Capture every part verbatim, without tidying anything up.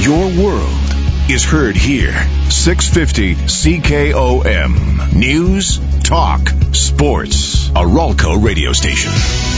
Your world is heard here. six fifty C K O M. News, talk, sports. A Ralco radio station.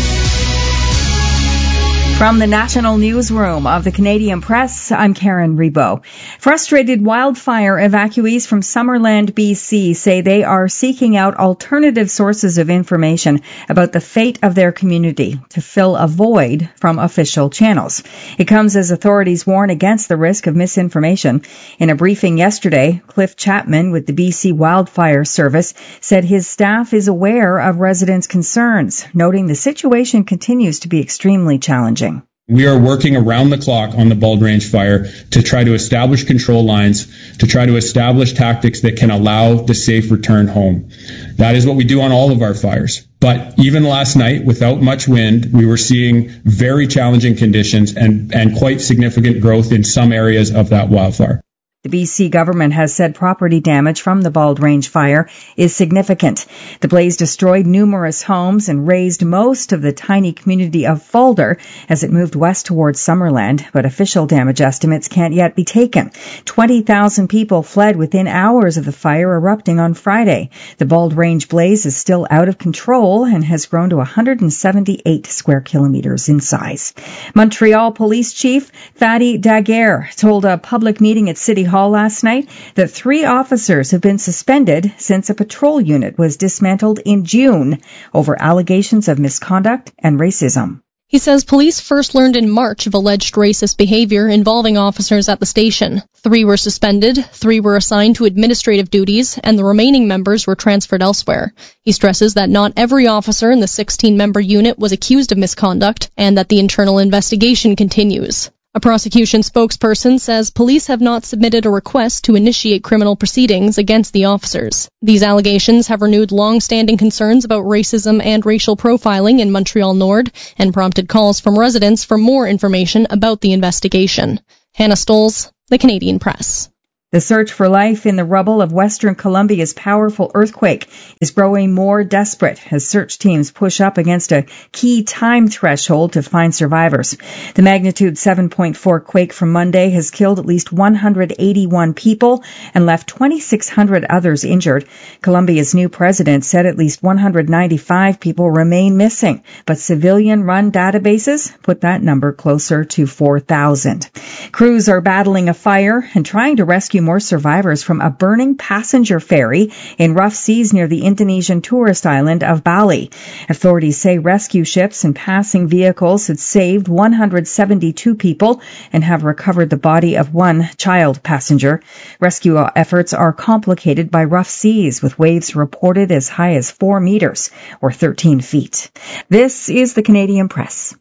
From the National Newsroom of the Canadian Press, I'm Karen Rebo. Frustrated wildfire evacuees from Summerland, B C say they are seeking out alternative sources of information about the fate of their community to fill a void from official channels. It comes as authorities warn against the risk of misinformation. In a briefing yesterday, Cliff Chapman with the B C Wildfire Service said his staff is aware of residents' concerns, noting the situation continues to be extremely challenging. We are working around the clock on the Bald Range fire to try to establish control lines, to try to establish tactics that can allow the safe return home. That is what we do on all of our fires. But even last night, without much wind, we were seeing very challenging conditions and, and quite significant growth in some areas of that wildfire. The B C government has said property damage from the Bald Range fire is significant. The blaze destroyed numerous homes and razed most of the tiny community of Fulder as it moved west towards Summerland, but official damage estimates can't yet be taken. twenty thousand people fled within hours of the fire erupting on Friday. The Bald Range blaze is still out of control and has grown to one hundred seventy-eight square kilometers in size. Montreal Police Chief Fadi Daguerre told a public meeting at City Hall last night that three officers have been suspended since a patrol unit was dismantled in June over allegations of misconduct and racism. He says police first learned in March of alleged racist behavior involving officers at the station. Three were suspended, three were assigned to administrative duties, and the remaining members were transferred elsewhere. He stresses that not every officer in the sixteen-member unit was accused of misconduct and that the internal investigation continues. A prosecution spokesperson says police have not submitted a request to initiate criminal proceedings against the officers. These allegations have renewed long-standing concerns about racism and racial profiling in Montreal Nord and prompted calls from residents for more information about the investigation. Hannah Stoles, The Canadian Press. The search for life in the rubble of Western Colombia's powerful earthquake is growing more desperate as search teams push up against a key time threshold to find survivors. The magnitude seven point four quake from Monday has killed at least one hundred eighty-one people and left twenty-six hundred others injured. Colombia's new president said at least one hundred ninety-five people remain missing, but civilian-run databases put that number closer to four thousand. Crews are battling a fire and trying to rescue more survivors from a burning passenger ferry in rough seas near the Indonesian tourist island of Bali. Authorities say rescue ships and passing vehicles had saved one hundred seventy-two people and have recovered the body of one child passenger. Rescue efforts are complicated by rough seas, with waves reported as high as four meters or thirteen feet. This is the Canadian Press.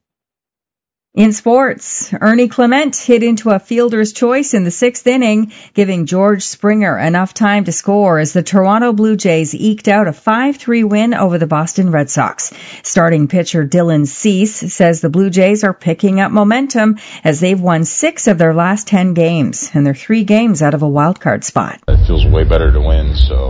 In sports, Ernie Clement hit into a fielder's choice in the sixth inning, giving George Springer enough time to score as the Toronto Blue Jays eked out a five three win over the Boston Red Sox. Starting pitcher Dylan Cease says the Blue Jays are picking up momentum as they've won six of their last ten games, and they're three games out of a wildcard spot. It feels way better to win, so,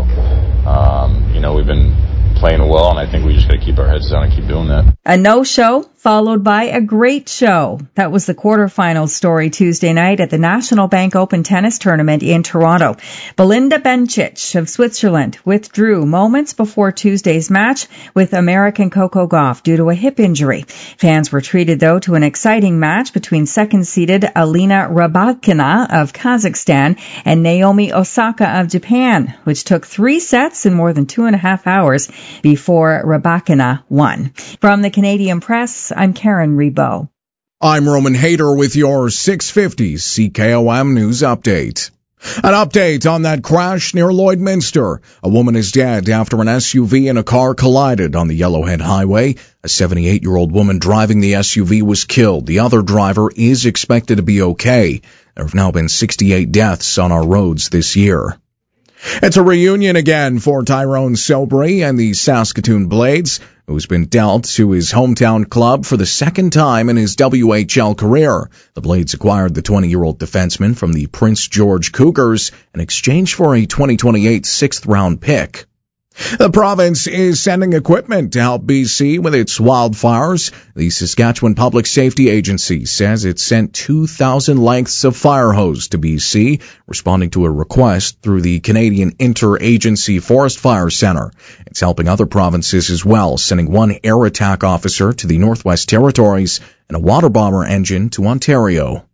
um, you know, we've been playing well, and I think we just got to keep our heads down and keep doing that. A no-show followed by a great show. That was the quarterfinals story Tuesday night at the National Bank Open Tennis Tournament in Toronto. Belinda Bencic of Switzerland withdrew moments before Tuesday's match with American Coco Gauff due to a hip injury. Fans were treated, though, to an exciting match between second-seeded Alina Rybakina of Kazakhstan and Naomi Osaka of Japan, which took three sets in more than two and a half hours before Rybakina won. From the Canadian Press, I'm Karen Rebo. I'm Roman Hayter with your six fifty C K O M News Update. An update on that crash near Lloydminster. A woman is dead after an S U V and a car collided on the Yellowhead Highway. A seventy-eight-year-old woman driving the S U V was killed. The other driver is expected to be okay. There have now been sixty-eight deaths on our roads this year. It's a reunion again for Tyrone Sobry and the Saskatoon Blades, who's been dealt to his hometown club for the second time in his W H L career. The Blades acquired the twenty-year-old defenseman from the Prince George Cougars in exchange for a twenty twenty-eight sixth-round pick. The province is sending equipment to help B C with its wildfires. The Saskatchewan Public Safety Agency says it sent two thousand lengths of fire hose to B C, responding to a request through the Canadian Interagency Forest Fire Centre. It's helping other provinces as well, sending one air attack officer to the Northwest Territories and a water bomber engine to Ontario.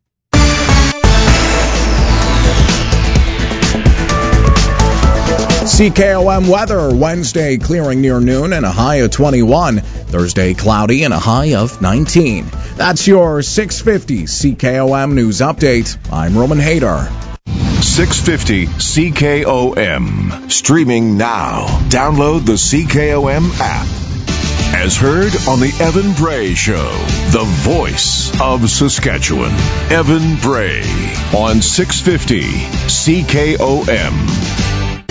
C K O M weather, Wednesday clearing near noon and a high of twenty-one. Thursday cloudy and a high of nineteen. That's your six fifty C K O M News Update. I'm Roman Hader. six fifty C K O M. Streaming now. Download the C K O M app. As heard on the Evan Bray Show, the voice of Saskatchewan. Evan Bray on six fifty C K O M.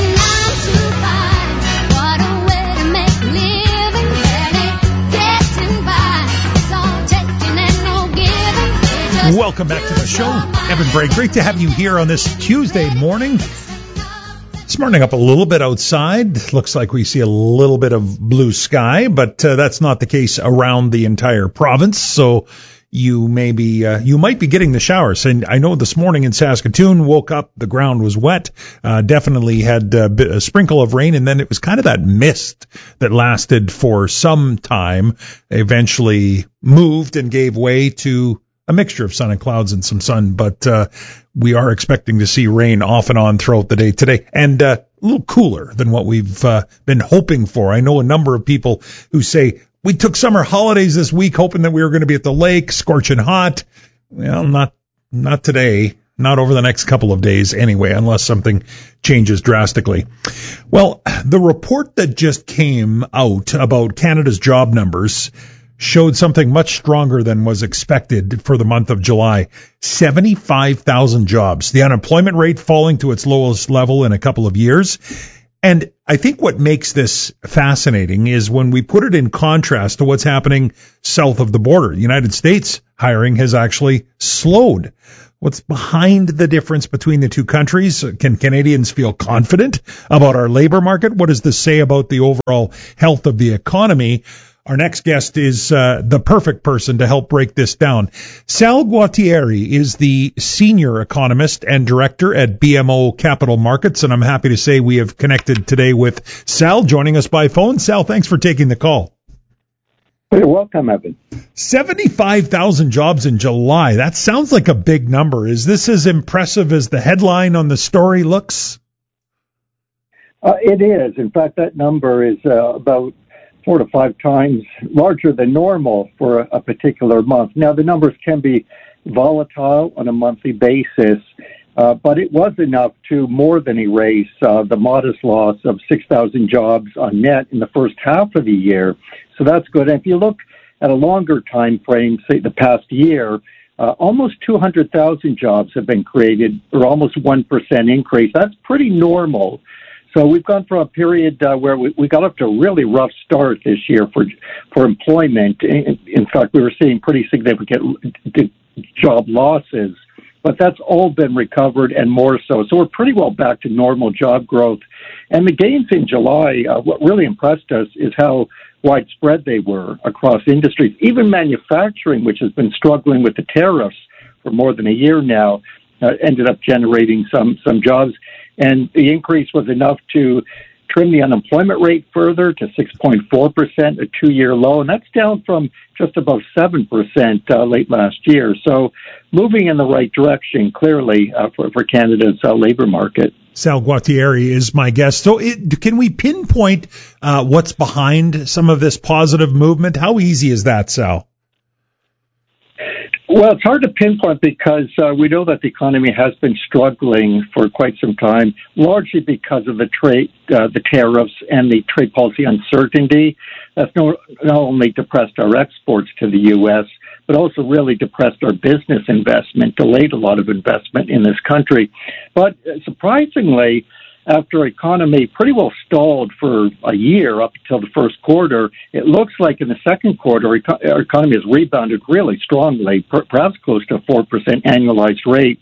Welcome back to the show. Evan Bray, great to have you here on this Tuesday morning. Smartening up a little bit outside. Looks like we see a little bit of blue sky, but uh, that's not the case around the entire province. So you may be, uh, you might be getting the showers. And I know this morning in Saskatoon, woke up, the ground was wet, uh, definitely had a, bit, a sprinkle of rain, and then it was kind of that mist that lasted for some time, eventually moved and gave way to a mixture of sun and clouds and some sun, but uh, we are expecting to see rain off and on throughout the day today, and uh, a little cooler than what we've uh, been hoping for. I know a number of people who say, we took summer holidays this week hoping that we were going to be at the lake, scorching hot. Well, not not today, not over the next couple of days anyway, unless something changes drastically. Well, the report that just came out about Canada's job numbers showed something much stronger than was expected for the month of July. seventy-five thousand jobs. The unemployment rate falling to its lowest level in a couple of years. And I think what makes this fascinating is when we put it in contrast to what's happening south of the border. The United States hiring has actually slowed. What's behind the difference between the two countries? Can Canadians feel confident about our labor market? What does this say about the overall health of the economy? Our next guest is uh, the perfect person to help break this down. Sal Guattieri is the senior economist and director at B M O Capital Markets, and I'm happy to say we have connected today with Sal, joining us by phone. Sal, thanks for taking the call. You're welcome, Evan. seventy-five thousand jobs in July. That sounds like a big number. Is this as impressive as the headline on the story looks? Uh, it is. In fact, that number is uh, about four to five times larger than normal for a, a particular month. Now, the numbers can be volatile on a monthly basis, uh, but it was enough to more than erase uh, the modest loss of six thousand jobs on net in the first half of the year. So that's good. And if you look at a longer time frame, say the past year, uh, almost two hundred thousand jobs have been created, or almost one percent increase. That's pretty normal. So we've gone from a period uh, where we, we got up to a really rough start this year for for employment. In, in fact, we were seeing pretty significant d- job losses, but that's all been recovered and more so. So we're pretty well back to normal job growth. And the gains in July, uh, what really impressed us is how widespread they were across industries. Even manufacturing, which has been struggling with the tariffs for more than a year now, uh, ended up generating some some jobs. And the increase was enough to trim the unemployment rate further to six point four percent, a two-year low, and that's down from just above seven percent uh, late last year. So moving in the right direction, clearly, uh, for, for Canada's uh, labor market. Sal Guattieri is my guest. So it, can we pinpoint uh, what's behind some of this positive movement? How easy is that, Sal? Well, it's hard to pinpoint because uh, we know that the economy has been struggling for quite some time, largely because of the trade, uh, the tariffs and the trade policy uncertainty. That's not, not only depressed our exports to the U S, but also really depressed our business investment, delayed a lot of investment in this country. But uh, surprisingly, after economy pretty well stalled for a year up until the first quarter, it looks like in the second quarter, eco- our economy has rebounded really strongly, per- perhaps close to a four percent annualized rate.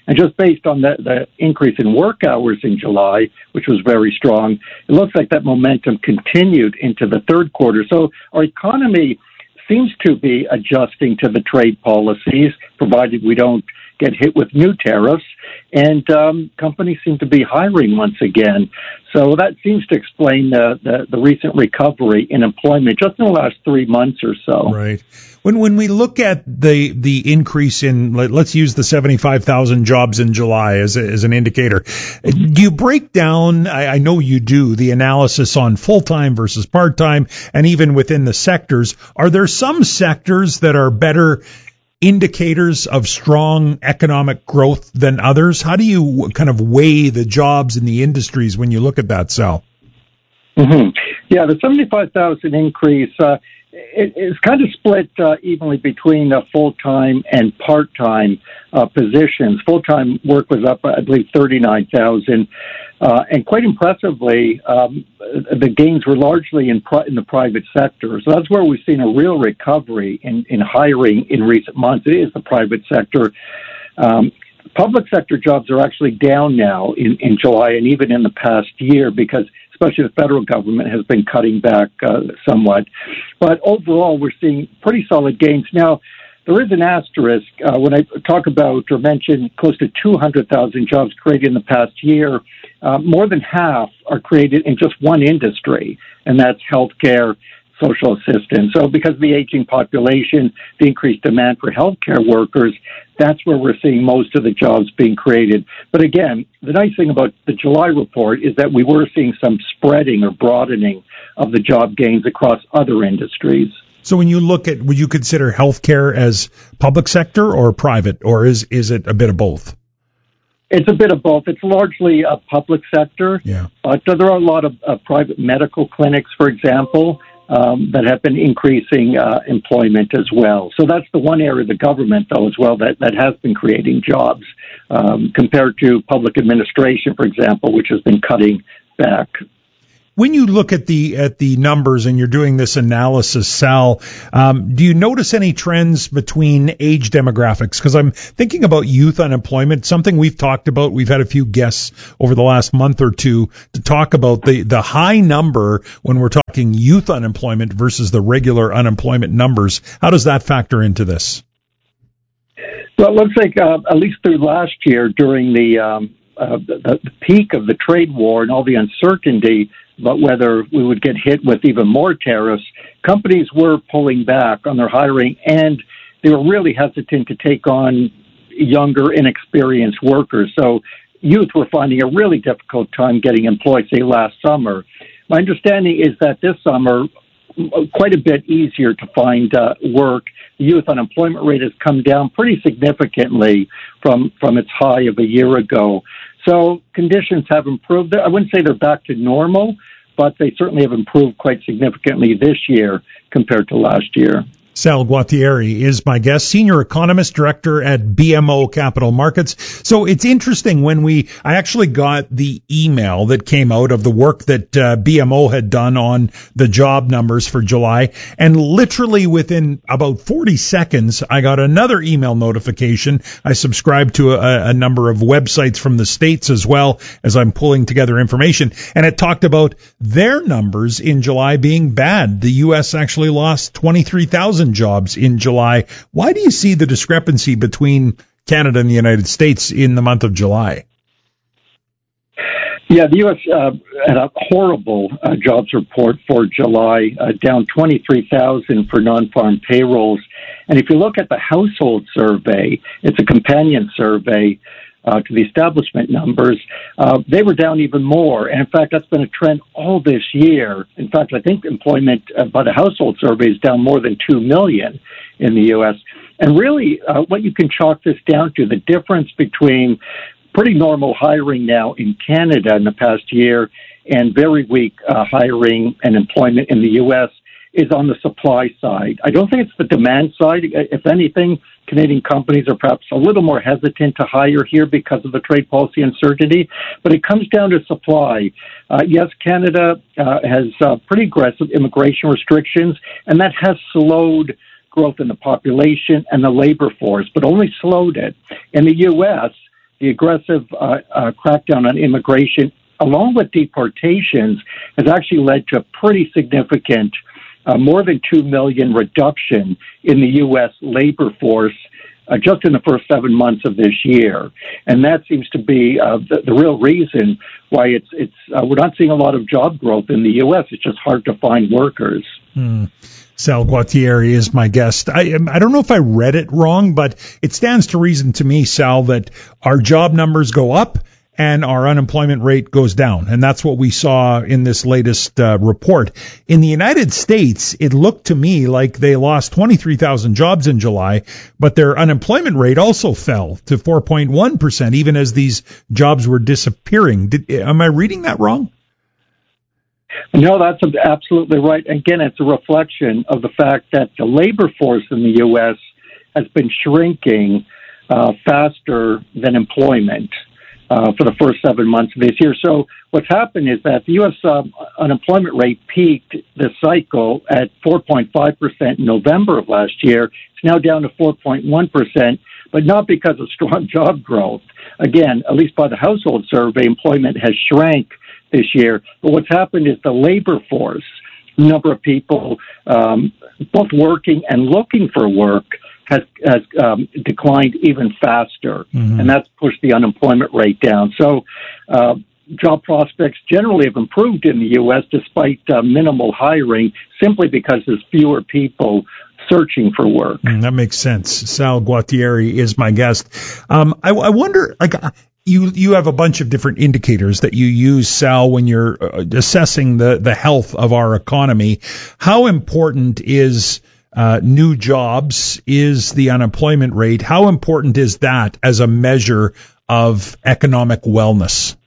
And just based on the, the increase in work hours in July, which was very strong, it looks like that momentum continued into the third quarter. So our economy seems to be adjusting to the trade policies, provided we don't get hit with new tariffs, and um, companies seem to be hiring once again. So that seems to explain the, the, the recent recovery in employment just in the last three months or so. Right. When when we look at the the increase in, let's use the seventy-five thousand jobs in July as, a, as an indicator, do you break down, I, I know you do, the analysis on full-time versus part-time, and even within the sectors? Are there some sectors that are better indicators of strong economic growth than others? How do you kind of weigh the jobs in the industries when you look at that, Sal? Mm-hmm. Yeah, the seventy-five thousand increase, uh, it, it's kind of split uh, evenly between uh, full-time and part-time uh, positions. Full-time work was up, I believe, thirty-nine thousand. Uh, and quite impressively, um, the gains were largely in, pri- in the private sector. So that's where we've seen a real recovery in, in hiring in recent months. It is the private sector. Um, public sector jobs are actually down now in, in July and even in the past year because especially the federal government has been cutting back uh, somewhat. But overall, we're seeing pretty solid gains. Now, there is an asterisk. Uh, when I talk about or mention close to two hundred thousand jobs created in the past year, uh, more than half are created in just one industry, and that's healthcare, social assistance. So because of the aging population, the increased demand for healthcare workers, that's where we're seeing most of the jobs being created. But again, the nice thing about the July report is that we were seeing some spreading or broadening of the job gains across other industries. So when you look at, would you consider healthcare as public sector or private, or is is it a bit of both? It's a bit of both. It's largely a public sector. Yeah. But there are a lot of uh, private medical clinics, for example, um, that have been increasing uh, employment as well. So that's the one area of the government, though, as well, that, that has been creating jobs um, compared to public administration, for example, which has been cutting back. When you look at the at the numbers and you're doing this analysis, Sal, um, do you notice any trends between age demographics? Because I'm thinking about youth unemployment, something we've talked about. We've had a few guests over the last month or two to talk about the, the high number when we're talking youth unemployment versus the regular unemployment numbers. How does that factor into this? Well, it looks like uh, at least through last year during the, um, uh, the, the peak of the trade war and all the uncertainty about whether we would get hit with even more tariffs, companies were pulling back on their hiring, and they were really hesitant to take on younger, inexperienced workers. So youth were finding a really difficult time getting employed, say, last summer. My understanding is that this summer, quite a bit easier to find uh, work. The youth unemployment rate has come down pretty significantly from, from its high of a year ago. So conditions have improved. I wouldn't say they're back to normal, but they certainly have improved quite significantly this year compared to last year. Sal Guattieri is my guest, Senior Economist Director at B M O Capital Markets. So it's interesting when we, I actually got the email that came out of the work that uh, B M O had done on the job numbers for July, and literally within about forty seconds, I got another email notification. I subscribe to a, a number of websites from the States as well as I'm pulling together information, and it talked about their numbers in July being bad. The U S actually lost twenty-three thousand jobs in July. Why do you see the discrepancy between Canada and the United States in the month of July? Yeah, the U S uh, had a horrible uh, jobs report for July, uh, down twenty-three thousand for non-farm payrolls. And if you look at the household survey, it's a companion survey uh, to the establishment numbers, uh, they were down even more. And in fact, that's been a trend all this year. In fact, I think employment uh, by the household survey is down more than two million in the U S. And really, uh, what you can chalk this down to, the difference between pretty normal hiring now in Canada in the past year and very weak uh, hiring and employment in the U S is on the supply side. I don't think it's the demand side. If anything, Canadian companies are perhaps a little more hesitant to hire here because of the trade policy uncertainty, but it comes down to supply. Uh, yes, Canada uh, has uh, pretty aggressive immigration restrictions, and that has slowed growth in the population and the labor force, but only slowed it. In the U S, the aggressive uh, uh, crackdown on immigration, along with deportations, has actually led to a pretty significant, uh, more than two million reduction in the U S labor force uh, just in the first seven months of this year. And that seems to be uh, the, the real reason why it's it's uh, we're not seeing a lot of job growth in the U S. It's just hard to find workers. Hmm. Sal Guattieri is my guest. I I don't know if I read it wrong, but it stands to reason to me, Sal, that our job numbers go up and our unemployment rate goes down. And that's what we saw in this latest uh, report. In the United States, it looked to me like they lost twenty-three thousand jobs in July, but their unemployment rate also fell to four point one percent, even as these jobs were disappearing. Did, am I reading that wrong? No, that's absolutely right. Again, it's a reflection of the fact that the labor force in the U S has been shrinking uh, faster than employment uh, for the first seven months of this year. So what's happened is that the U S uh, unemployment rate peaked this cycle at four point five percent in November of last year. It's now down to four point one percent, but not because of strong job growth. Again, at least by the household survey, employment has shrank this year. But what's happened is the labor force, number of people um, both working and looking for work, has, has um, declined even faster, mm-hmm. and that's pushed the unemployment rate down. So uh, job prospects generally have improved in the U S despite uh, minimal hiring, simply because there's fewer people searching for work. Mm, that makes sense. Sal Guattieri is my guest. Um, I, I wonder, like, You you have a bunch of different indicators that you use, Sal, when you're uh, assessing the, the health of our economy. How important is uh, new jobs? Is the unemployment rate? How important is that as a measure of economic wellness?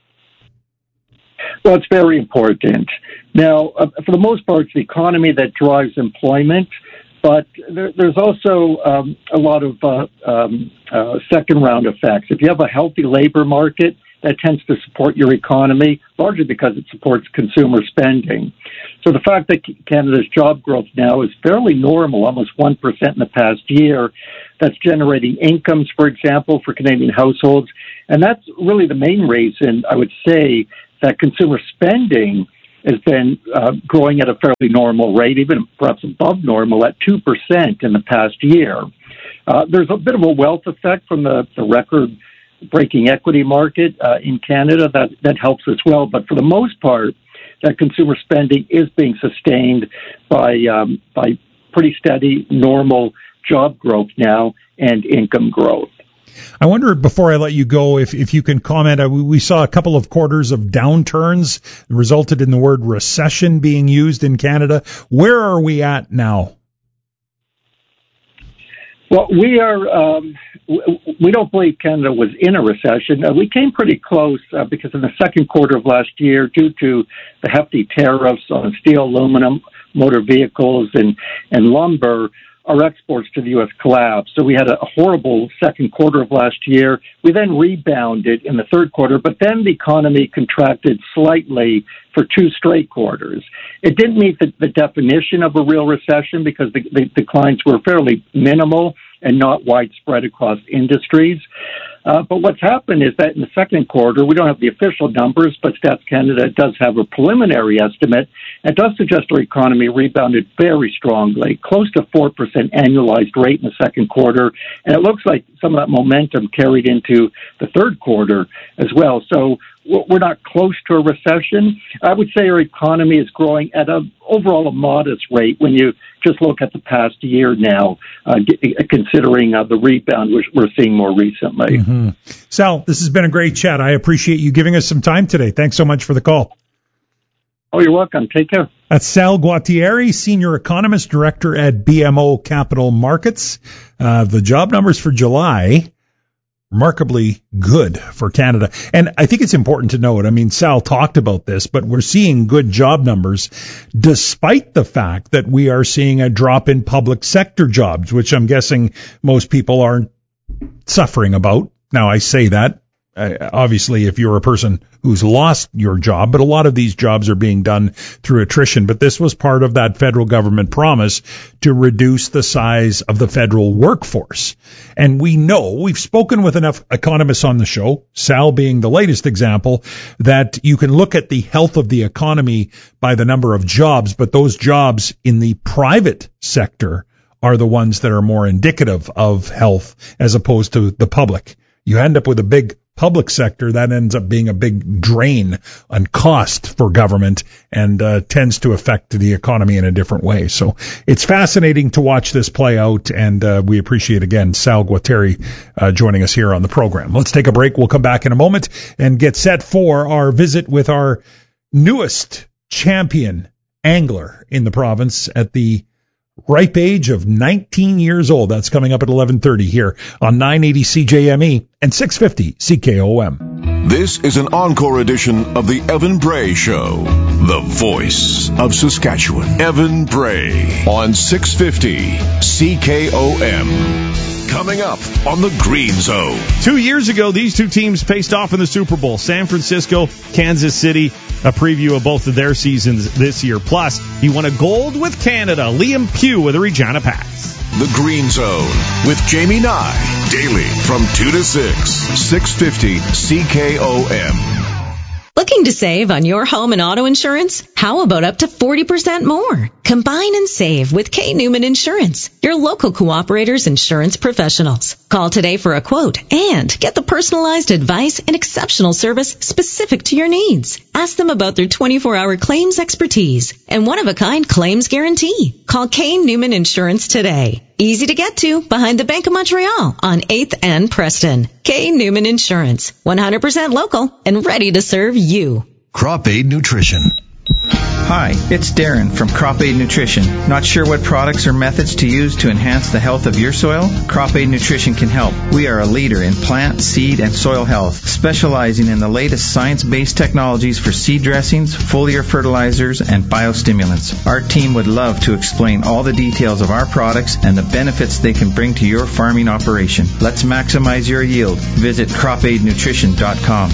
Well, it's very important. Now, uh, for the most part, it's the economy that drives employment. But there, there's also um, a lot of uh, um, uh, second-round effects. If you have a healthy labor market, that tends to support your economy, largely because it supports consumer spending. So the fact that Canada's job growth now is fairly normal, almost one percent in the past year, that's generating incomes, for example, for Canadian households. And that's really the main reason, I would say, that consumer spending has been uh, growing at a fairly normal rate, even perhaps above normal, at two percent in the past year. Uh, there's a bit of a wealth effect from the, the record-breaking equity market uh, in Canada that, that helps as well. But for the most part, that consumer spending is being sustained by um, by pretty steady, normal job growth now and income growth. I wonder, before I let you go, if, if you can comment, uh, we, we saw a couple of quarters of downturns that resulted in the word recession being used in Canada. Where are we at now? Well, we are, um, we don't believe Canada was in a recession. Uh, we came pretty close uh, because in the second quarter of last year, due to the hefty tariffs on steel, aluminum, motor vehicles, and, and lumber, our exports to the U S collapsed. So we had a horrible second quarter of last year. We then rebounded in the third quarter, but then the economy contracted slightly for two straight quarters. It didn't meet the, the definition of a real recession because the, the declines were fairly minimal and not widespread across industries. Uh, but what's happened is that in the second quarter, we don't have the official numbers, but Stats Canada does have a preliminary estimate. It does suggest our economy rebounded very strongly, close to four percent annualized rate in the second quarter. And it looks like some of that momentum carried into the third quarter as well. So we're not close to a recession. I would say our economy is growing at a overall a modest rate when you just look at the past year now, uh, considering uh, the rebound we're, we're seeing more recently. Mm-hmm. Sal, this has been a great chat. I appreciate you giving us some time today. Thanks so much for the call. Oh, you're welcome. Take care. That's Sal Guattieri, Senior Economist Director at B M O Capital Markets. Uh, the job numbers for July, remarkably good for Canada. And I think it's important to note, I mean, Sal talked about this, but we're seeing good job numbers despite the fact that we are seeing a drop in public sector jobs, which I'm guessing most people aren't suffering about. Now, I say that Uh, obviously, if you're a person who's lost your job, but a lot of these jobs are being done through attrition. But this was part of that federal government promise to reduce the size of the federal workforce. And we know, we've spoken with enough economists on the show, Sal being the latest example, that you can look at the health of the economy by the number of jobs, but those jobs in the private sector are the ones that are more indicative of health as opposed to the public. You end up with a big public sector that ends up being a big drain on cost for government and uh, tends to affect the economy in a different way. So it's fascinating to watch this play out, and uh, we appreciate, again, Sal Guattari uh, joining us here on the program. Let's take a break. We'll come back in a moment and get set for our visit with our newest champion angler in the province at the ripe age of nineteen years old. That's coming up at eleven thirty here on nine eighty C J M E and six fifty C K O M. This is an encore edition of the Evan Bray Show, the voice of Saskatchewan. Evan Bray on six fifty C K O M. Coming up on the Green Zone. Two years ago, these two teams faced off in the Super Bowl. San Francisco, Kansas City, a preview of both of their seasons this year. Plus, he won a gold with Canada. Liam Pugh with the Regina Pats. The Green Zone with Jamie Nye. Daily from two to six. six fifty C K O M. Looking to save on your home and auto insurance? How about up to forty percent more? Combine and save with K. Newman Insurance, your local Cooperator's insurance professionals. Call today for a quote and get the personalized advice and exceptional service specific to your needs. Ask them about their twenty-four hour claims expertise and one-of-a-kind claims guarantee. Call K. Newman Insurance today. Easy to get to behind the Bank of Montreal on eighth and Preston. K. Newman Insurance, one hundred percent local and ready to serve you. Crop Aid Nutrition. Hi, it's Darren from Crop Aid Nutrition. Not sure what products or methods to use to enhance the health of your soil? Crop Aid Nutrition can help. We are a leader in plant, seed, and soil health, specializing in the latest science-based technologies for seed dressings, foliar fertilizers, and biostimulants. Our team would love to explain all the details of our products and the benefits they can bring to your farming operation. Let's maximize your yield. Visit crop aid nutrition dot com.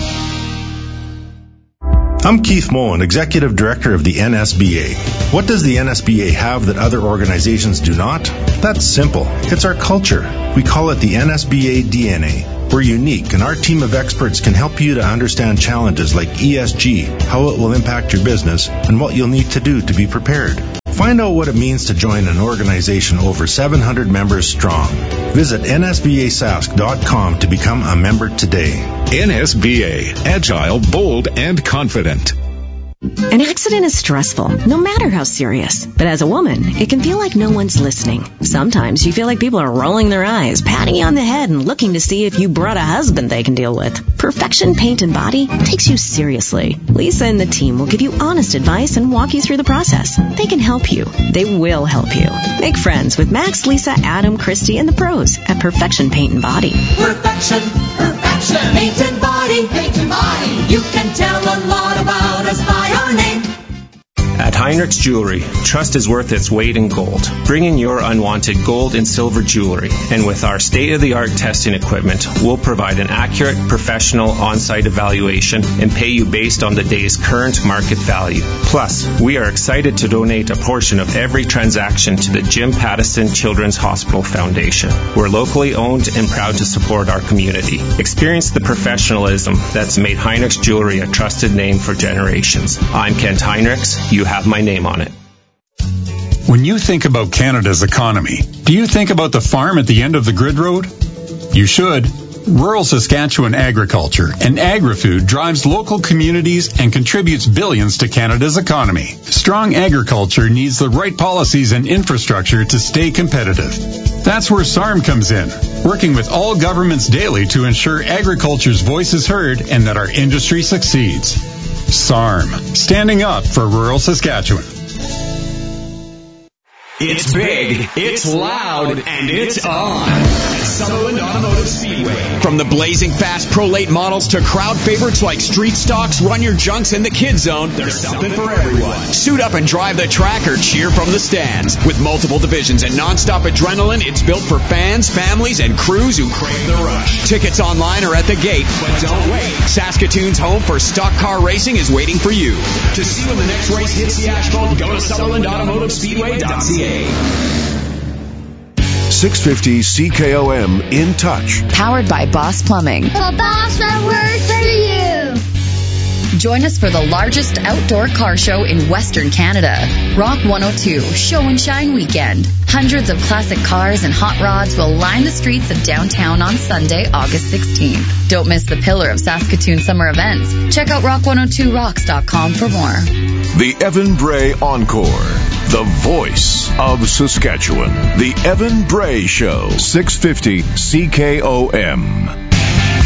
I'm Keith Mullen, Executive Director of the N S B A. What does the N S B A have that other organizations do not? That's simple. It's our culture. We call it the N S B A D N A. We're unique, and our team of experts can help you to understand challenges like E S G, how it will impact your business, and what you'll need to do to be prepared. Find out what it means to join an organization over seven hundred members strong. Visit N S B A sask dot com to become a member today. N S B A, agile, bold, and confident. An accident is stressful, no matter how serious. But as a woman, it can feel like no one's listening. Sometimes you feel like people are rolling their eyes, patting you on the head, and looking to see if you brought a husband they can deal with. Perfection Paint and Body takes you seriously. Lisa and the team will give you honest advice and walk you through the process. They can help you. They will help you. Make friends with Max, Lisa, Adam, Christy, and the pros at Perfection Paint and Body. Perfection, perfection, paint and body, paint and body. You can tell a lot about us by our name. At Heinrichs Jewelry, trust is worth its weight in gold. Bring in your unwanted gold and silver jewelry, and with our state-of-the-art testing equipment, we'll provide an accurate, professional on-site evaluation and pay you based on the day's current market value. Plus, we are excited to donate a portion of every transaction to the Jim Pattison Children's Hospital Foundation. We're locally owned and proud to support our community. Experience the professionalism that's made Heinrichs Jewelry a trusted name for generations. I'm Kent Heinrichs. You have my name on it. When you think about Canada's economy, do you think about the farm at the end of the grid road? You should. Rural Saskatchewan agriculture and agri-food drives local communities and contributes billions to Canada's economy. Strong agriculture needs the right policies and infrastructure to stay competitive. That's where S A R M comes in, working with all governments daily to ensure agriculture's voice is heard and that our industry succeeds. S A R M, standing up for rural Saskatchewan. It's big, it's loud, and it's on at Sutherland Automotive Speedway. From the blazing fast Pro Late models to crowd favorites like Street Stocks, Run Your Junks, and the Kid Zone, there's something for everyone. Suit up and drive the track or cheer from the stands. With multiple divisions and nonstop adrenaline, it's built for fans, families, and crews who crave the rush. Tickets online or at the gate, but don't wait. Saskatoon's home for stock car racing is waiting for you. To see when the next race hits the asphalt, go to Sutherland Automotive Speedway dot C A. six fifty C K O M In Touch. Powered by Boss Plumbing. The boss that works for you. Join us for the largest outdoor car show in Western Canada. Rock one oh two Show and Shine Weekend. Hundreds of classic cars and hot rods will line the streets of downtown on Sunday, August sixteenth. Don't miss the pillar of Saskatoon summer events. Check out rock one oh two rocks dot com for more. The Evan Bray Encore. The voice of Saskatchewan. The Evan Bray Show. six fifty C K O M.